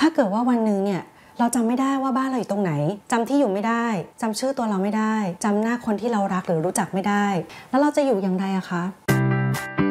ถ้าเกิดว่าวันหนึ่งเนี่ยเราจำไม่ได้ว่าบ้านเราอยู่ตรงไหนจำที่อยู่ไม่ได้จำชื่อตัวเราไม่ได้จำหน้าคนที่เรารักหรือรู้จักไม่ได้แล้วเราจะอยู่อย่างไรอะคะ